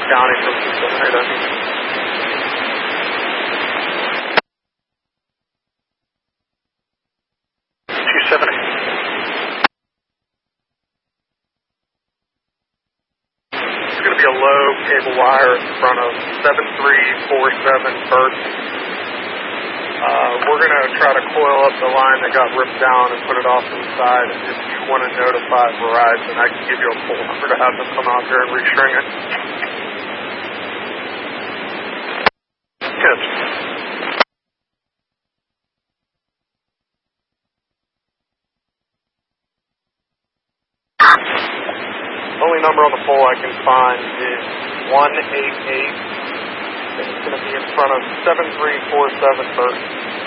County from Cincinnati. 270. It's going to be a low cable wire in front of 7347 First. We're going to try to coil up the line that got ripped down and put it off to the side. If you want to notify Verizon, I can give you a phone number to have them come out there and restring it. Yes. Only number on the pole I can find is 188. It's going to be in front of 7347 First.